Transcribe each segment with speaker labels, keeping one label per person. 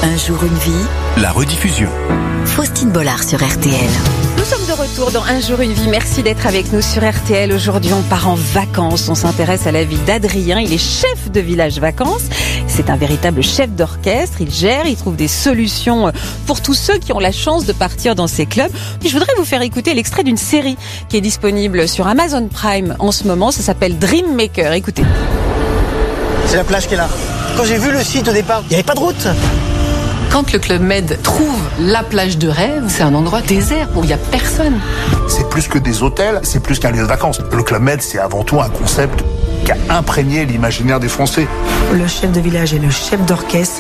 Speaker 1: Un jour une vie,
Speaker 2: la rediffusion.
Speaker 1: Faustine Bollard sur RTL.
Speaker 3: Nous sommes de retour dans Un jour une vie. Merci d'être avec nous sur RTL. Aujourd'hui, on part en vacances. On s'intéresse à la vie d'Adrien. Il est chef de village vacances. C'est un véritable chef d'orchestre. Il gère, il trouve des solutions pour tous ceux qui ont la chance de partir dans ces clubs. Puis je voudrais vous faire écouter l'extrait d'une série qui est disponible sur Amazon Prime en ce moment. Ça s'appelle Dream Maker. Écoutez.
Speaker 4: C'est la plage qui est là. Quand j'ai vu le site au départ, il n'y avait pas de route.
Speaker 5: Quand le Club Med trouve la plage de rêve, c'est un endroit désert où il n'y a personne.
Speaker 6: C'est plus que des hôtels, c'est plus qu'un lieu de vacances. Le Club Med, c'est avant tout un concept qui a imprégné l'imaginaire des Français.
Speaker 7: Le chef de village et le chef d'orchestre.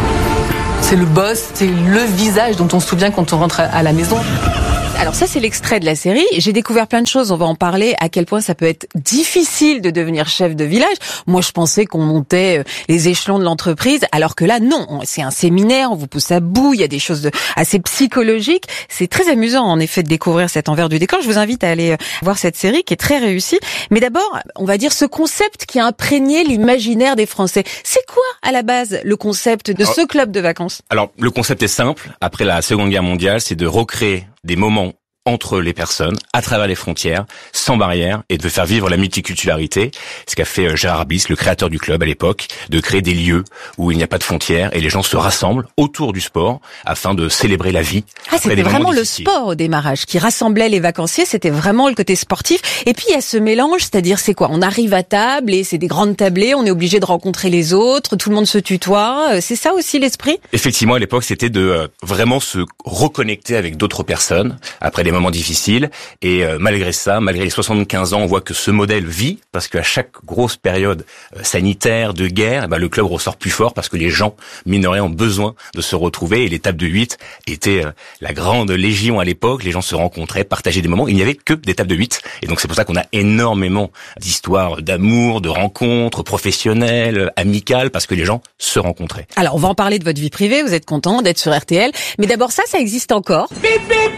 Speaker 5: C'est le boss, c'est le visage dont on se souvient quand on rentre à la maison.
Speaker 3: Alors ça, c'est l'extrait de la série. J'ai découvert plein de choses. On va en parler. À quel point ça peut être difficile de devenir chef de village. Moi, je pensais qu'on montait les échelons de l'entreprise, alors que là, non. C'est un séminaire. On vous pousse à bout. Il y a des choses assez psychologiques. C'est très amusant, en effet, de découvrir cet envers du décor. Je vous invite à aller voir cette série qui est très réussie. Mais d'abord, on va dire ce concept qui a imprégné l'imaginaire des Français. C'est quoi, à la base, le concept de ce club de vacances?
Speaker 8: Alors, le concept est simple. Après la Seconde Guerre mondiale, c'est de recréer des moments entre les personnes, à travers les frontières, sans barrière, et de faire vivre la multiculturalité. Ce qu'a fait Gérard Bliss, le créateur du club à l'époque, de créer des lieux où il n'y a pas de frontières et les gens se rassemblent autour du sport afin de célébrer la vie.
Speaker 3: Ah, c'était vraiment le sport au démarrage qui rassemblait les vacanciers, c'était vraiment le côté sportif. Et puis il y a ce mélange, c'est-à-dire c'est quoi? On arrive à table et c'est des grandes tablées, on est obligé de rencontrer les autres, tout le monde se tutoie. C'est ça aussi l'esprit?
Speaker 8: Effectivement, à l'époque, c'était de vraiment se reconnecter avec d'autres personnes après des moments difficiles, et malgré ça, malgré les 75 ans, on voit que ce modèle vit, parce qu'à chaque grosse période sanitaire, de guerre, le club ressort plus fort, parce que les gens, mine de rien, ont besoin de se retrouver, et les tables de 8 étaient la grande légion à l'époque. Les gens se rencontraient, partageaient des moments. Il n'y avait que des tables de 8, et donc c'est pour ça qu'on a énormément d'histoires d'amour, de rencontres professionnelles, amicales, parce que les gens se rencontraient.
Speaker 3: Alors, on va en parler de votre vie privée, vous êtes content d'être sur RTL, mais d'abord ça existe encore. Bip, bip.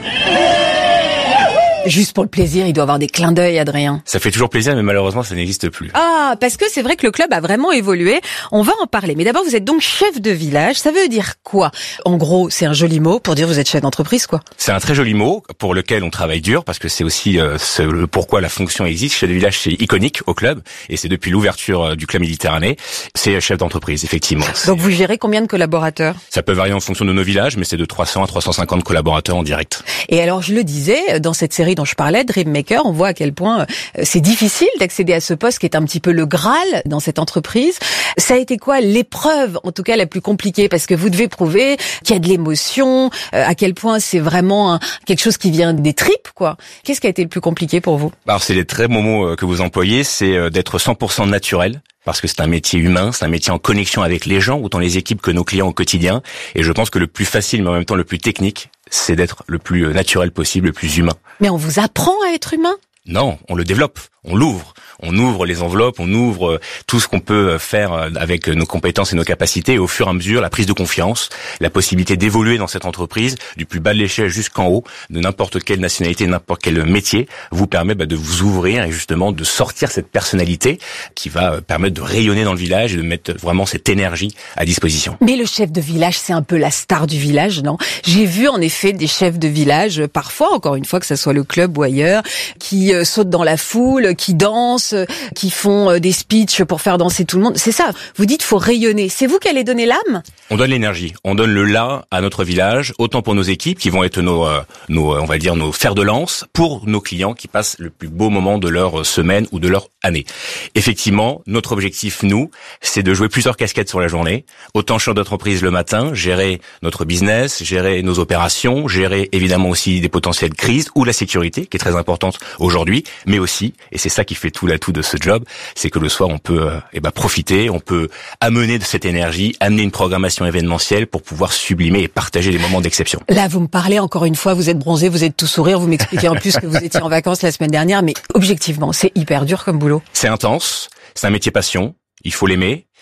Speaker 3: Juste pour le plaisir, il doit avoir des clins d'œil, Adrien.
Speaker 8: Ça fait toujours plaisir, mais malheureusement, ça n'existe plus.
Speaker 3: Ah, parce que c'est vrai que le club a vraiment évolué. On va en parler. Mais d'abord, vous êtes donc chef de village. Ça veut dire quoi? En gros, c'est un joli mot pour dire vous êtes chef d'entreprise, quoi.
Speaker 8: C'est un très joli mot pour lequel on travaille dur, parce que c'est aussi le pourquoi la fonction existe. Chef de village, c'est iconique au club, et c'est depuis l'ouverture du club Méditerranée. C'est chef d'entreprise, effectivement.
Speaker 3: Donc vous gérez combien de collaborateurs?
Speaker 8: Ça peut varier en fonction de nos villages, mais c'est de 300 à 350 collaborateurs en direct.
Speaker 3: Et alors, je le disais, dans cette série dont je parlais, Dream Maker, on voit à quel point c'est difficile d'accéder à ce poste qui est un petit peu le Graal dans cette entreprise. Ça a été quoi l'épreuve, en tout cas la plus compliquée? Parce que vous devez prouver qu'il y a de l'émotion, à quel point c'est vraiment quelque chose qui vient des tripes, quoi. Qu'est-ce qui a été le plus compliqué pour vous?
Speaker 8: Alors, c'est les très bons mots que vous employez, c'est d'être 100% naturel. Parce que c'est un métier humain, c'est un métier en connexion avec les gens, autant les équipes que nos clients au quotidien. Et je pense que le plus facile, mais en même temps le plus technique, c'est d'être le plus naturel possible, le plus humain.
Speaker 3: Mais on vous apprend à être humain?
Speaker 8: Non, on le développe, on l'ouvre. On ouvre les enveloppes, on ouvre tout ce qu'on peut faire avec nos compétences et nos capacités, et au fur et à mesure, la prise de confiance, la possibilité d'évoluer dans cette entreprise, du plus bas de l'échelle jusqu'en haut, de n'importe quelle nationalité, n'importe quel métier, vous permet de vous ouvrir et justement de sortir cette personnalité qui va permettre de rayonner dans le village et de mettre vraiment cette énergie à disposition.
Speaker 3: Mais le chef de village, c'est un peu la star du village, non? J'ai vu en effet des chefs de village, parfois, encore une fois, que ça soit le club ou ailleurs, qui sautent dans la foule, qui dansent, qui font des speeches pour faire danser tout le monde. C'est ça. Vous dites faut rayonner. C'est vous qui allez donner l'âme?
Speaker 8: On donne l'énergie. On donne le là à notre village, autant pour nos équipes qui vont être nos on va dire nos fers de lance pour nos clients qui passent le plus beau moment de leur semaine ou de leur année. Effectivement, notre objectif, nous, c'est de jouer plusieurs casquettes sur la journée. Autant chef d'entreprise le matin, gérer notre business, gérer nos opérations, gérer évidemment aussi des potentielles crises ou la sécurité qui est très importante aujourd'hui, mais aussi, et c'est ça qui fait tout l'atout de ce job, c'est que le soir on peut profiter, on peut amener de cette énergie, amener une programmation événementielle pour pouvoir sublimer et partager des moments d'exception.
Speaker 3: Là, vous me parlez encore une fois, vous êtes bronzé, vous êtes tout sourire, vous m'expliquez en plus que vous étiez en vacances la semaine dernière, mais objectivement, c'est hyper dur comme boulot.
Speaker 8: C'est intense, c'est un métier passion, il faut l'aimer.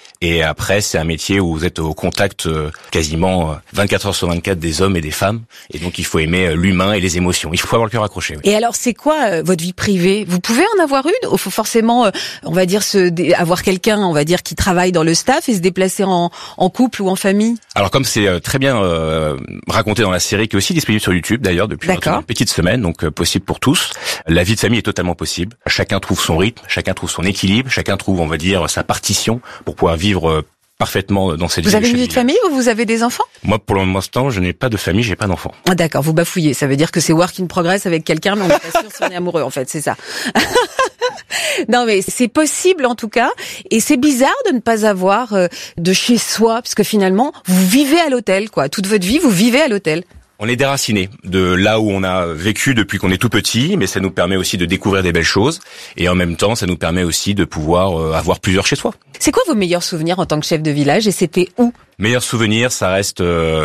Speaker 8: Et après, c'est un métier où vous êtes au contact quasiment 24 heures sur 24 des hommes et des femmes. Et donc, il faut aimer l'humain et les émotions. Il faut avoir le cœur accroché. Oui.
Speaker 3: Et alors, c'est quoi votre vie privée? Vous pouvez en avoir une? Il faut forcément, on va dire, avoir quelqu'un, on va dire, qui travaille dans le staff et se déplacer en couple ou en famille?
Speaker 8: Alors, comme c'est très bien raconté dans la série, qui est aussi disponible sur YouTube d'ailleurs depuis une petite semaine, donc possible pour tous. La vie de famille est totalement possible. Chacun trouve son rythme, chacun trouve son équilibre, chacun trouve, on va dire, sa partition pour pouvoir vivre parfaitement dans cette vie.
Speaker 3: Vous avez une vie de famille ou vous avez des enfants?
Speaker 8: Moi, pour l'instant, je n'ai pas de famille, j'ai pas d'enfants.
Speaker 3: Ah d'accord, vous bafouillez. Ça veut dire que c'est work in progress avec quelqu'un, mais on n'est pas sûr si on est amoureux, en fait, c'est ça. Non, mais c'est possible en tout cas, et c'est bizarre de ne pas avoir de chez soi, parce que finalement, vous vivez à l'hôtel, quoi. Toute votre vie, vous vivez à l'hôtel.
Speaker 8: On est déraciné de là où on a vécu depuis qu'on est tout petit, mais ça nous permet aussi de découvrir des belles choses, et en même temps, ça nous permet aussi de pouvoir avoir plusieurs chez soi. C'est
Speaker 3: quoi vos meilleurs souvenirs en tant que chef de village, et c'était où?
Speaker 8: Meilleur souvenir, ça reste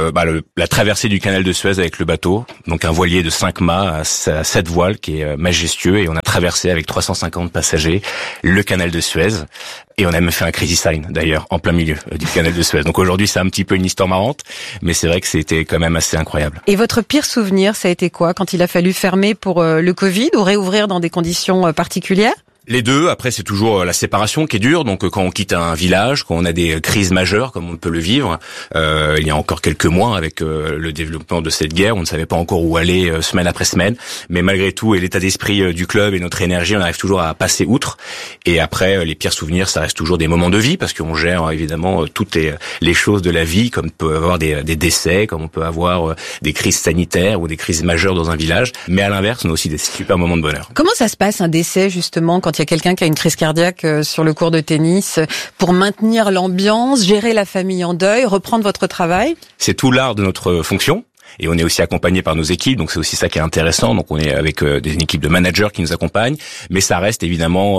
Speaker 8: la traversée du canal de Suez avec le bateau, donc un voilier de 5 mâts à 7 voiles qui est majestueux, et on a traversé avec 350 passagers le canal de Suez, et on a même fait un crazy sign d'ailleurs en plein milieu du canal de Suez. Donc aujourd'hui c'est un petit peu une histoire marrante, mais c'est vrai que c'était quand même assez incroyable.
Speaker 3: Et votre pire souvenir, ça a été quoi quand il a fallu fermer pour le Covid ou réouvrir dans des conditions particulières?
Speaker 8: Les deux. Après, c'est toujours la séparation qui est dure. Donc, quand on quitte un village, quand on a des crises majeures, comme on peut le vivre, il y a encore quelques mois, avec le développement de cette guerre, on ne savait pas encore où aller semaine après semaine. Mais malgré tout, et l'état d'esprit du club et notre énergie, on arrive toujours à passer outre. Et après, les pires souvenirs, ça reste toujours des moments de vie, parce qu'on gère évidemment toutes les choses de la vie, comme on peut avoir des décès, comme on peut avoir des crises sanitaires ou des crises majeures dans un village. Mais à l'inverse, on a aussi des super moments de bonheur.
Speaker 3: Comment ça se passe un décès justement quand il y a quelqu'un qui a une crise cardiaque sur le court de tennis, pour maintenir l'ambiance, gérer la famille en deuil, reprendre votre travail? C'est tout l'art de notre fonction. Et on est aussi accompagné par nos équipes, donc c'est aussi ça qui est intéressant. Donc on est avec des équipes de managers qui nous accompagnent, mais ça reste évidemment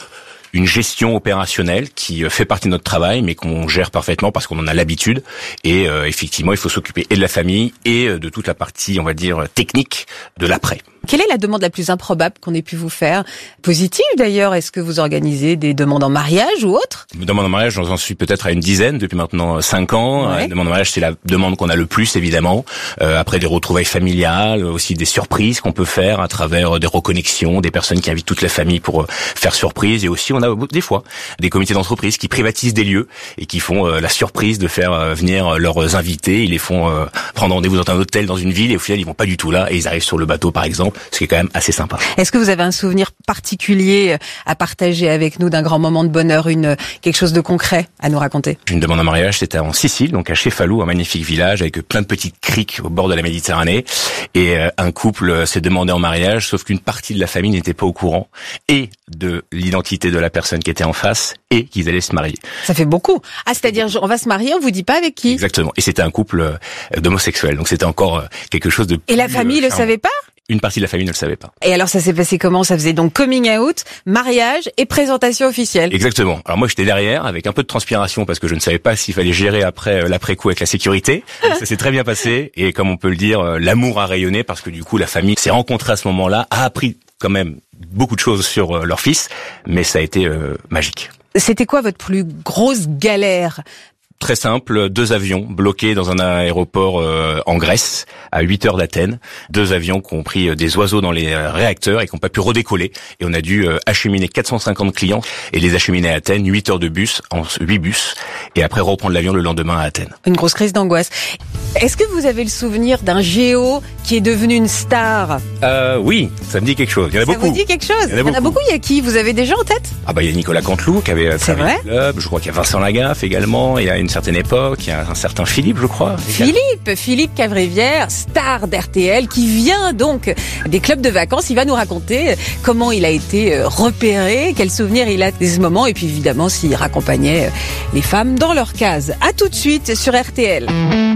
Speaker 3: une gestion opérationnelle qui fait partie de notre travail, mais qu'on gère parfaitement parce qu'on en a l'habitude. Et effectivement, il faut s'occuper et de la famille et de toute la partie, on va dire, technique de l'après. Quelle est la demande la plus improbable qu'on ait pu vous faire? Positive d'ailleurs, est-ce que vous organisez des demandes en mariage ou autre? Demande en mariage, j'en suis peut-être à une dizaine depuis maintenant 5 ans. Ouais. Demande en mariage, c'est la demande qu'on a le plus évidemment. Après des retrouvailles familiales, aussi des surprises qu'on peut faire à travers des reconnexions, des personnes qui invitent toute la famille pour faire surprise. Et aussi, on a des fois des comités d'entreprise qui privatisent des lieux et qui font la surprise de faire venir leurs invités. Ils les font prendre rendez-vous dans un hôtel dans une ville et au final, ils vont pas du tout là et ils arrivent sur le bateau par exemple. Ce qui est quand même assez sympa. Est-ce que vous avez un souvenir particulier à partager avec nous d'un grand moment de bonheur, quelque chose de concret à nous raconter? Une demande en mariage, c'était en Sicile, donc à Cefalù, un magnifique village avec plein de petites criques au bord de la Méditerranée. Et un couple s'est demandé en mariage, sauf qu'une partie de la famille n'était pas au courant et de l'identité de la personne qui était en face et qu'ils allaient se marier. Ça fait beaucoup. Ah, c'est-à-dire on va se marier, on vous dit pas avec qui? Exactement. Et c'était un couple d'homosexuels, donc c'était encore quelque chose de... Et la famille le savait pas? Une partie de la famille ne le savait pas. Et alors ça s'est passé comment? Ça faisait donc coming out, mariage et présentation officielle. Exactement. Alors moi j'étais derrière avec un peu de transpiration parce que je ne savais pas s'il fallait gérer après l'après-coup avec la sécurité. Ça s'est très bien passé et comme on peut le dire, l'amour a rayonné parce que du coup la famille s'est rencontrée à ce moment-là, a appris quand même beaucoup de choses sur leur fils, mais ça a été magique. C'était quoi votre plus grosse galère? Très simple, 2 avions bloqués dans un aéroport en Grèce, à 8 heures d'Athènes. 2 avions qui ont pris des oiseaux dans les réacteurs et qui n'ont pas pu redécoller. Et on a dû acheminer 450 clients et les acheminer à Athènes, 8 heures de bus, en 8 bus, et après reprendre l'avion le lendemain à Athènes. Une grosse crise d'angoisse. Est-ce que vous avez le souvenir d'un géo qui est devenu une star? Oui, ça me dit quelque chose. Il y en a beaucoup. Ça vous dit quelque chose? Il y en a beaucoup. Il y a qui? Vous avez des gens en tête? Ah bah il y a Nicolas Canteloup qui avait travaillé au club. Je crois qu'il y a Vincent Lagaffe également. Il y a une certaine époque, il y a un certain Philippe, je crois. Philippe Cavrivière, star d'RTL, qui vient donc des clubs de vacances. Il va nous raconter comment il a été repéré, quels souvenirs il a de ce moment, et puis évidemment s'il raccompagnait les femmes dans leur case. À tout de suite sur RTL.